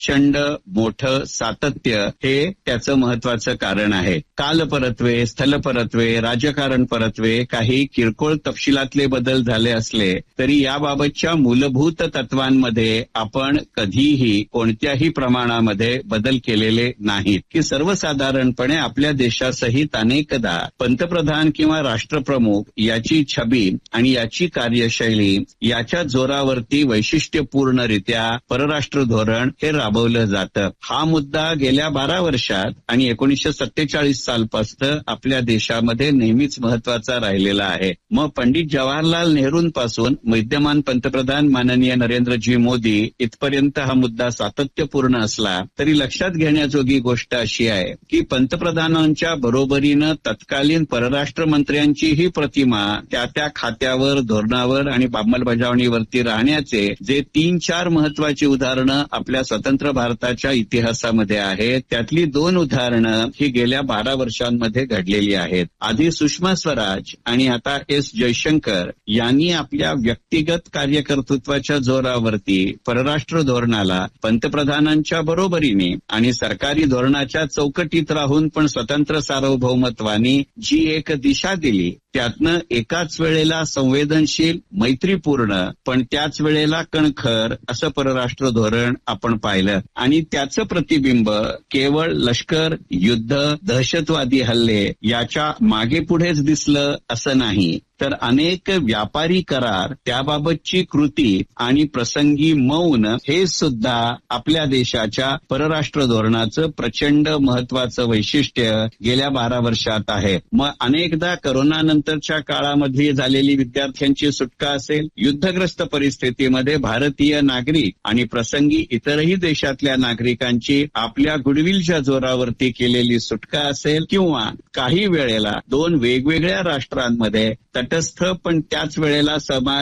प्रचंड मोठं सातत्य हे त्याचं महत्वाचं कारण आहे. कालपरत्वे, स्थलपरत्वे, राजकारण परत्वे, काही किरकोळ तपशिलातले बदल झाले असले तरी याबाबतच्या मूलभूत तत्वांमध्ये आपण कधीही कोणत्याही प्रमाणामध्ये बदल केलेले नाहीत, की सर्वसाधारणपणे आपल्या देशासहित अनेकदा पंतप्रधान किंवा राष्ट्रप्रमुख याची छबी आणि याची कार्यशैली याच्या जोरावरती वैशिष्ट्यपूर्णरित्या परराष्ट्र धोरण हे राबवलं जातं. हा मुद्दा गेल्या 12 वर्षात आणि 1947 सालपासून आपल्या देशामध्ये नेहमीच महत्वाचा राहिलेला आहे. मग पंडित जवाहरलाल नेहरूंपासून विद्यमान पंतप्रधान माननीय नरेंद्रजी मोदी इथपर्यंत हा मुद्दा सातत्यपूर्ण असला तरी लक्षात घेण्याजोगी गोष्ट अशी आहे की पंतप्रधानांच्या बरोबरीनं तत्कालीन परराष्ट्र मंत्र्यांचीही प्रतिमा त्या खात्यावर, धोरणावर आणि अंमलबजावणीवरती राहण्याचे जे 3-4 महत्वाची उदाहरणं आपल्या स्वतंत्र भारताच्या इतिहासामध्ये आहेत, त्यातली 2 उदाहरणं ही गेल्या 12 वर्षांमध्ये घडलेली आहेत. आधी सुषमा स्वराज आणि आता एस जयशंकर यांनी आपल्या व्यक्तिगत कार्यकर्तृत्वाच्या जोरावरती परराष्ट्र धोरणाला पंतप्रधानांच्या बरोबरीने आणि सरकारी धोरणाच्या चौकटीत राहून पण स्वतंत्र सार्वभौमत्वाने जी एक दिशा दिली, त्यातनं एकाच वेळेला संवेदनशील, मैत्रीपूर्ण पण त्याच वेळेला कणखर असं परराष्ट्र धोरण आपण पाहिलं. आणि त्याचं प्रतिबिंब केवळ लष्कर, युद्ध, दहशतवादी हल्ले याच्या मागे पुढेच दिसलं असं नाही, तर अनेक व्यापारी करार, त्याबाबतची कृती आणि प्रसंगी मौन हे सुद्धा आपल्या देशाच्या परराष्ट्र धोरणाचं प्रचंड महत्वाचं वैशिष्ट्य गेल्या 12 वर्षात आहे. मग अनेकदा करोनानंतरच्या काळामध्ये झालेली विद्यार्थ्यांची सुटका असेल, युद्धग्रस्त परिस्थितीमध्ये भारतीय नागरिक आणि प्रसंगी इतरही देशातल्या नागरिकांची आपल्या गुडविलच्या जोरावरती केलेली सुटका असेल, किंवा काही वेळेला 2 वेगवेगळ्या राष्ट्रांमध्ये तटस्थ पण त्याच वेळेला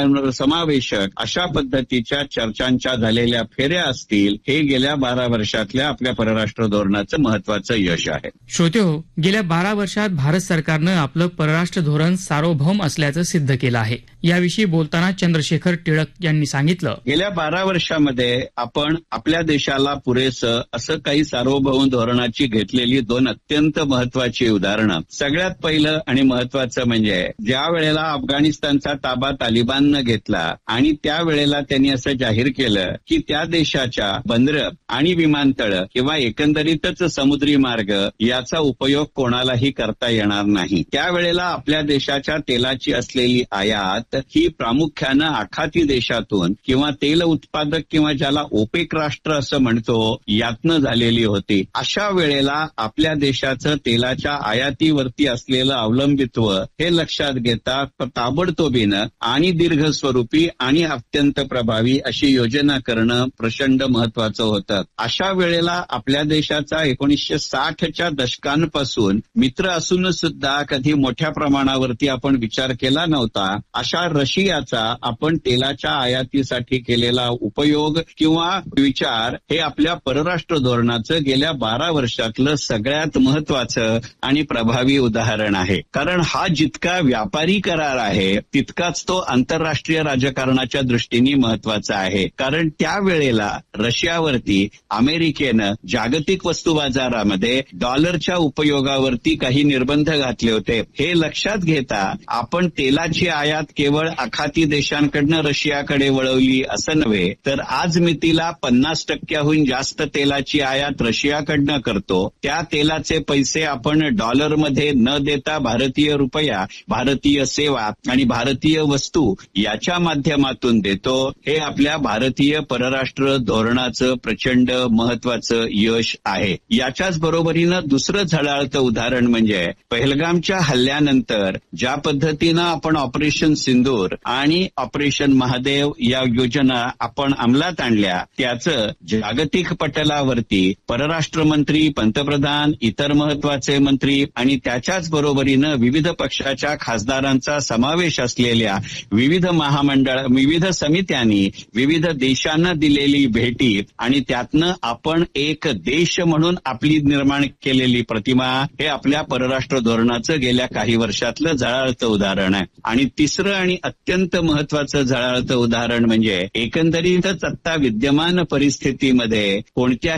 समावेशक अशा पद्धतीच्या चर्चांच्या झालेल्या फेऱ्या असतील, हे गेल्या 12 वर्षातल्या आपल्या परराष्ट्र धोरणाचं महत्वाचं यश आहे. श्रोतेहो, गेल्या 12 वर्षात भारत सरकारनं आपलं परराष्ट्र धोरण सार्वभौम असल्याचं सिद्ध केलं आहे. याविषयी बोलताना चंद्रशेखर टिळक यांनी सांगितलं, गेल्या 12 वर्षामध्ये आपण आपल्या देशाला पुरेसं असं काही सार्वभौम धोरणाची घेतलेली 2 अत्यंत महत्वाची उदाहरणं. सगळ्यात पहिलं आणि महत्वाचं म्हणजे ज्या वेळेला अफगाणिस्तानचा ताबा तालिबाननं घेतला आणि त्यावेळेला त्यांनी असं जाहीर केलं की त्या देशाच्या बंदरं आणि विमानतळं किंवा एकंदरीतच समुद्री मार्ग याचा उपयोग कोणालाही करता येणार नाही. त्यावेळेला आपल्या देशाच्या तेलाची असलेली आयात ही प्रामुख्यानं आखाती देशातून किंवा तेल उत्पादक किंवा ज्याला ओपेक राष्ट्र असं म्हणतो यातनं झालेली होती. अशा वेळेला आपल्या देशाचं तेलाच्या आयातीवरती असलेलं अवलंबित्व हे लक्षात घेता ताबडतोबीनं आणि दीर्घ स्वरूपी आणि अत्यंत प्रभावी अशी योजना करणं प्रचंड महत्वाचं होतं. अशा वेळेला आपल्या देशाचा 1960च्या दशकांपासून मित्र असून सुद्धा कधी मोठ्या प्रमाणावरती आपण विचार केला नव्हता अशा रशियाचा आपण तेलाच्या आयातीसाठी केलेला उपयोग किंवा विचार हे आपल्या परराष्ट्र धोरणाचं गेल्या 12 वर्षातलं सगळ्यात महत्वाचं आणि प्रभावी उदाहरण आहे. कारण हा जितका व्यापारी करार आहे तितकाच तो आंतरराष्ट्रीय राजकारणाच्या दृष्टीने महत्वाचा आहे. कारण त्यावेळेला रशियावरती अमेरिकेनं जागतिक वस्तू बाजारामध्ये डॉलरच्या उपयोगावरती काही निर्बंध घातले होते. हे लक्षात घेता आपण तेलाची आयात केवळ आखाती देशांकडनं रशियाकडे वळवली असं नव्हे, तर आज मितीला 50% जास्त तेलाची आयात रशियाकडनं करतो. त्या तेलाचे पैसे आपण डॉलरमध्ये न देता भारतीय रुपया, भारतीय सेवा आणि भारतीय वस्तू याच्या माध्यमातून देतो. हे आपल्या भारतीय परराष्ट्र धोरणाचं प्रचंड महत्वाचं यश आहे. याच्याच बरोबरीनं दुसरं झळाळतं उदाहरण म्हणजे पहलगामच्या हल्ल्यानंतर ज्या पद्धतीनं आपण ऑपरेशन सिंदूर आणि ऑपरेशन महादेव या योजना आपण अंमलात आणल्या, त्याचं जागतिक पटलावरती परराष्ट्र मंत्री, पंतप्रधान, इतर महत्वाचे मंत्री आणि त्याच्याच बरोबरीनं विविध पक्षाच्या खासदारांचा समावेश असलेल्या विविध महामंडळ, विविध समित्यांनी, विविध देशांना दिलेली भेटी आणि त्यातनं आपण एक देश म्हणून आपली निर्माण केलेली प्रतिमा हे आपल्या परराष्ट्र धोरणाचं गेल्या काही वर्षातलं झळाळतं उदाहरण आहे. आणि तिसरं आणि आणि अत्यंत महत्वाचं झळाळतं उदाहरण म्हणजे एकंदरीतच आता विद्यमान परिस्थितीमध्ये कोणत्या